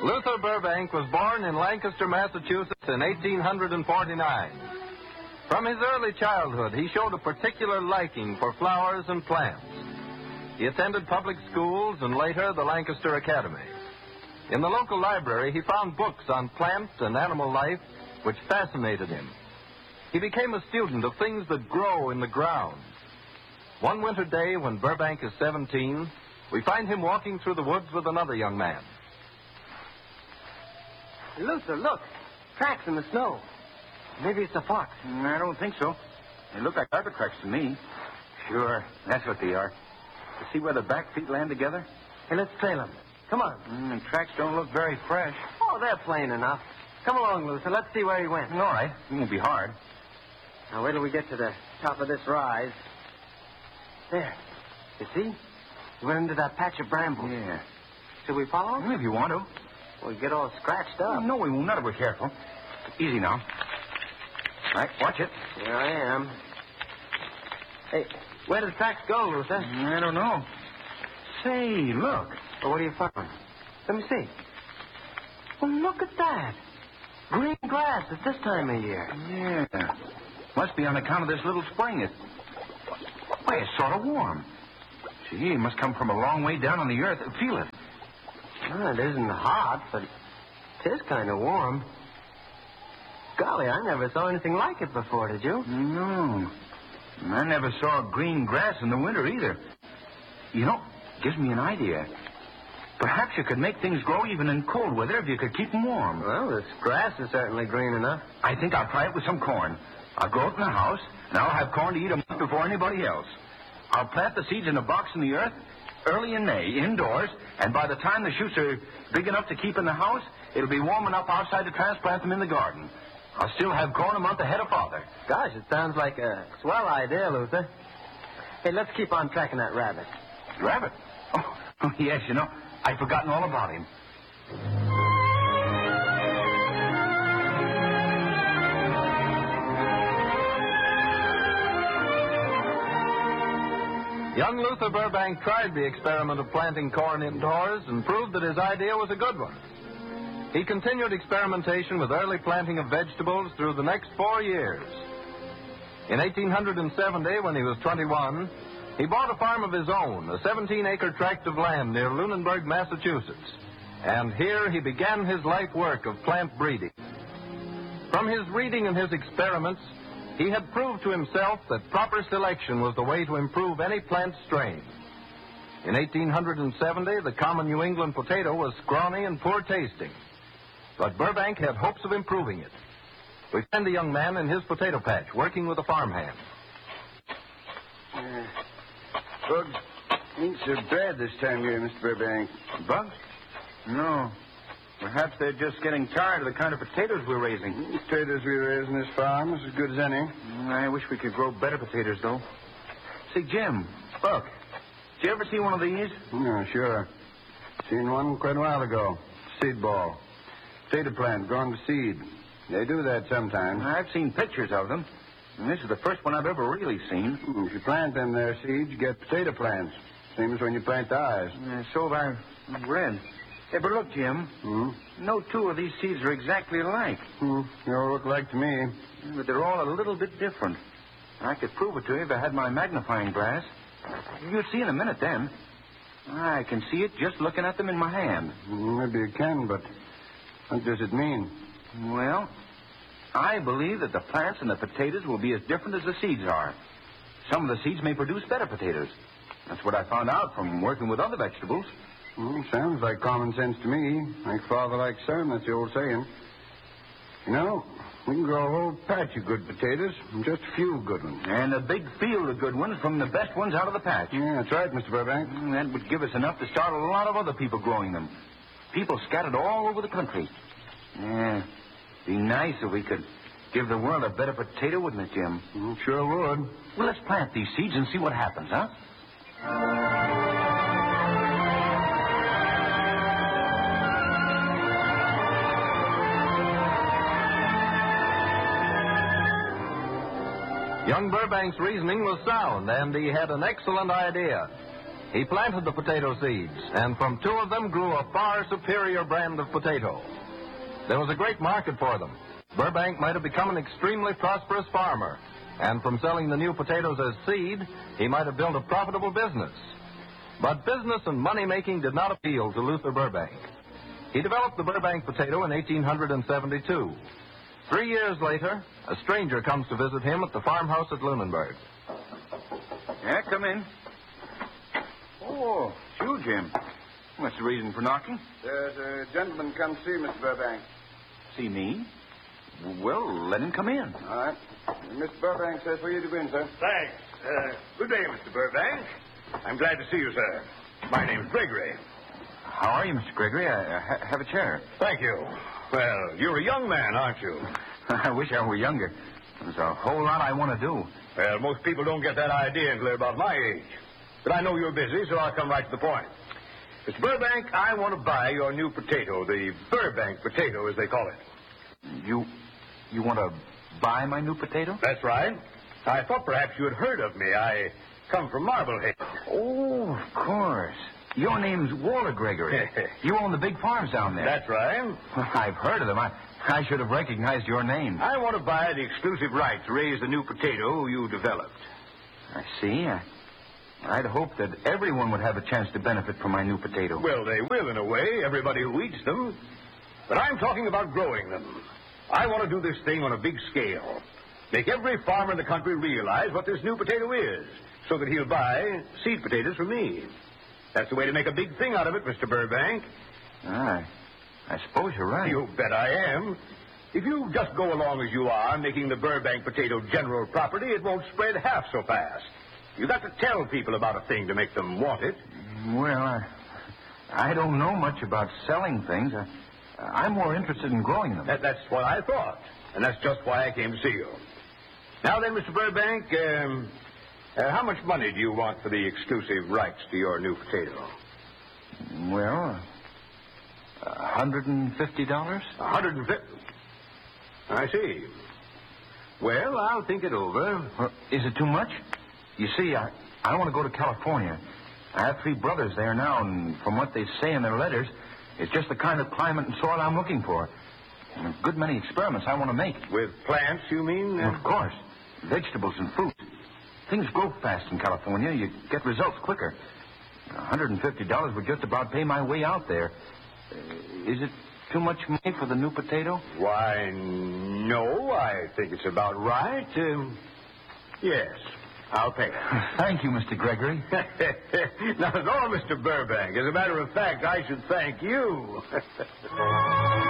Luther Burbank was born in Lancaster, Massachusetts in 1849. From his early childhood, he showed a particular liking for flowers and plants. He attended public schools and later the Lancaster Academy. In the local library, he found books on plant and animal life which fascinated him. He became a student of things that grow in the ground. One winter day when Burbank is 17, we find him walking through the woods with another young man. Luther, look. Tracks in the snow. Maybe it's a fox. I don't think so. They look like carpet tracks to me. Sure, that's what they are. You see where the back feet land together? Hey, let's trail them. Come on. The tracks don't look very fresh. Oh, they're plain enough. Come along, Luther. Let's see where he went. All right. It won't be hard. Now, wait till we get to the top of this rise. There. You see? He went into that patch of brambles. Yeah. Should we follow him? If you want to. We'll get all scratched up. No, we won't. Not if we're careful. Easy now. All right, watch it. Here I am. Hey, where did the tracks go, Luther? I don't know. Say, look. Well, what are you found? Let me see. Well, look at that. Green grass at this time of year. Yeah. Must be on account of this little spring. Why, it's sort of warm. Gee, it must come from a long way down on the earth. Feel it. Well, it isn't hot, but it is kind of warm. Golly, I never saw anything like it before, did you? No. I never saw green grass in the winter either. You know, it gives me an idea. Perhaps you could make things grow even in cold weather if you could keep them warm. Well, this grass is certainly green enough. I think I'll try it with some corn. I'll grow it in the house, and I'll have corn to eat a month before anybody else. I'll plant the seeds in a box in the earth early in May, indoors, and by the time the shoots are big enough to keep in the house, it'll be warm enough outside to transplant them in the garden. I'll still have corn a month ahead of Father. Gosh, it sounds like a swell idea, Luther. Hey, let's keep on tracking that rabbit. Rabbit? Oh, yes, you know, I'd forgotten all about him. Young Luther Burbank tried the experiment of planting corn indoors and proved that his idea was a good one. He continued experimentation with early planting of vegetables through the next 4 years. In 1870, when he was 21, he bought a farm of his own, a 17-acre tract of land near Lunenburg, Massachusetts. And here he began his life work of plant breeding. From his reading and his experiments, he had proved to himself that proper selection was the way to improve any plant strain. In 1870, the common New England potato was scrawny and poor tasting. But Burbank had hopes of improving it. We find the young man in his potato patch, working with a farmhand. Bugs ain't so bad this time of year, Mr. Burbank. Bugs? No. Perhaps they're just getting tired of the kind of potatoes we're raising. The potatoes we raise in this farm is as good as any. I wish we could grow better potatoes, though. Say, Jim, look. Did you ever see one of these? Yeah, sure. Seen one quite a while ago. Seed ball. Potato plant grown to seed. They do that sometimes. I've seen pictures of them. And this is the first one I've ever really seen. If you plant them there seeds, you get potato plants. Same as when you plant the eyes. So have I read. Yeah, but look, Jim. No two of these seeds are exactly alike. They all look like to me. But they're all a little bit different. I could prove it to you if I had my magnifying glass. You'll see in a minute then. I can see it just looking at them in my hand. Maybe you can, but what does it mean? Well, I believe that the plants and the potatoes will be as different as the seeds are. Some of the seeds may produce better potatoes. That's what I found out from working with other vegetables. Sounds like common sense to me. Like father, like son, that's the old saying. You know, we can grow a whole patch of good potatoes and just a few good ones. And a big field of good ones from the best ones out of the patch. Yeah, that's right, Mr. Burbank. That would give us enough to start a lot of other people growing them. People scattered all over the country. Yeah, be nice if we could give the world a better potato, wouldn't it, Jim? Sure would. Well, let's plant these seeds and see what happens, huh? Young Burbank's reasoning was sound, and he had an excellent idea. he planted the potato seeds, and from 2 of them grew a far superior brand of potato. There was a great market for them. Burbank might have become an extremely prosperous farmer, and from selling the new potatoes as seed, he might have built a profitable business. But business and money-making did not appeal to Luther Burbank. He developed the Burbank potato in 1872. 3 years later, a stranger comes to visit him at the farmhouse at Lunenburg. Yeah, come in. Oh, it's you, Jim. What's the reason for knocking? There's a gentleman come to see Mr. Burbank. See me? Well, let him come in. All right. Mr. Burbank says for you to go in, sir. Thanks. Good day, Mr. Burbank. I'm glad to see you, sir. My name's Gregory. How are you, Mr. Gregory? Have a chair. Thank you. Well, you're a young man, aren't you? I wish I were younger. There's a whole lot I want to do. Well, most people don't get that idea until they're about my age. But I know you're busy, so I'll come right to the point. Mr. Burbank, I want to buy your new potato, the Burbank potato, as they call it. You want to buy my new potato? That's right. I thought perhaps you had heard of me. I come from Marblehead. Oh, of course. Your name's Walter Gregory. You own the big farms down there. That's right. Well, I've heard of them. I should have recognized your name. I want to buy the exclusive right to raise the new potato you developed. I see. I'd hoped that everyone would have a chance to benefit from my new potato. Well, they will in a way, everybody who eats them. But I'm talking about growing them. I want to do this thing on a big scale. Make every farmer in the country realize what this new potato is, so that he'll buy seed potatoes from me. That's the way to make a big thing out of it, Mr. Burbank. I suppose you're right. You bet I am. If you just go along as you are, making the Burbank potato general property, it won't spread half so fast. You got to tell people about a thing to make them want it. Well, I don't know much about selling things. I'm more interested in growing them. That's what I thought, and that's just why I came to see you. Now then, Mr. Burbank, how much money do you want for the exclusive rights to your new potato? Well, $150. $150? I see. Well, I'll think it over. Is it too much? You see, I want to go to California. I have 3 brothers there now, and from what they say in their letters, it's just the kind of climate and soil I'm looking for. And a good many experiments I want to make. With plants, you mean? Of course. Vegetables and fruit. Things grow fast in California. You get results quicker. $150 would just about pay my way out there. Is it too much money for the new potato? Why, no. I think it's about right. Yes, I'll pay it. Thank you, Mr. Gregory. Not at all, Mr. Burbank. As a matter of fact, I should thank you.